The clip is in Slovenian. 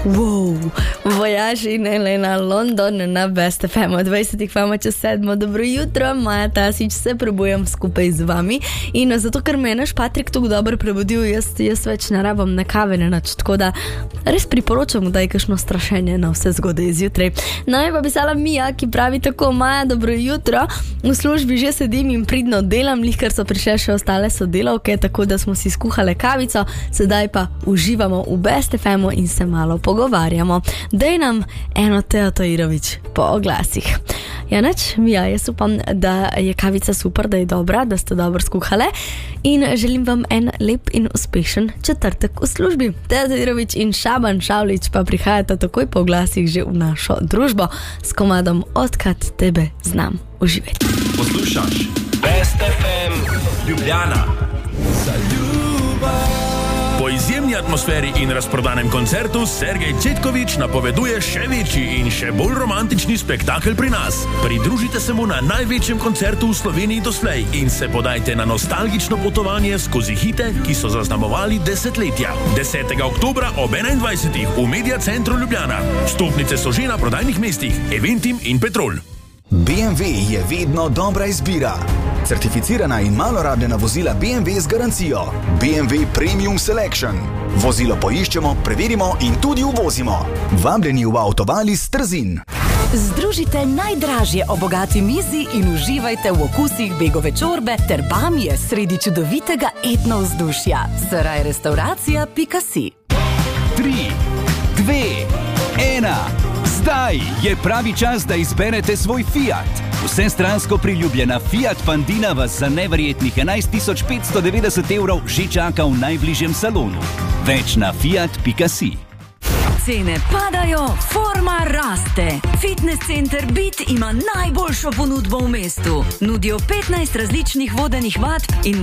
Wow, vojaž in Elena London na Best FM 20 fama čez 7. Dobro jutro, Maja Tasić, se prebujam skupaj z vami in zato, ker me je naš Patrik tako dobro prebudil, jaz več ne rabam na kave, ne nač, tako da res priporočam, da je kakšno strašenje na vse zgodaj zjutraj. No, je pa pisala Mija, ki pravi tako: Maja, dobro jutro, v službi že sedim in pridno delam, lihkar so prišle še ostale sodelavke, tako da smo si skuhale kavico, sedaj pa uživamo v Best FM in se malo pogovarjamo. Daj nam eno Teo Tahirović po oglasih. Ja, neč, Mija, jaz upam, da je kavica super, da je dobra, da ste dobro skuhale in želim vam en lep in uspešen četrtek v službi. Teo Tahirović in Šaban Šavlić pa prihajata takoj po oglasih že v našo družbo s komadom Odkad tebe znam. Uživajte. Poslušaš Best FM Ljubljana. Po izjemni atmosferi in razprodanem koncertu Sergej Cvetković napoveduje še večji in še bolj romantični spektakel pri nas. Pridružite se mu na največjem koncertu v Sloveniji doslej in se podajte na nostalgično potovanje skozi hite, ki so zaznamovali desetletja. 10. oktobra ob 21. v Media Centru Ljubljana. Vstopnice so že na prodajnih mestih Eventim in Petrol. BMW je vedno dobra izbira. Certificirana in malo rabljena vozila BMW z garancijo. BMW Premium Selection. Vozilo poiščemo, preverimo in tudi uvozimo. Vabljeni v Avtovalis Trzin. Združite najdražje o bogati mizi in uživajte v okusih begove čorbe ter bamije sredi čudovitega etno vzdušja. Sarajrestauracija.si 3, 2, 1. Zdaj je pravi čas, da izberete svoj Fiat. Vsestransko priljubljena Fiat Pandina vas za neverjetnih 11.590 evrov že čaka v najbližjem salonu. Več na fiat.si. Cene padajo, forma raste. Fitness center Bit ima najboljšo ponudbo v mestu. Nudijo 15 različnih vodenih vadb in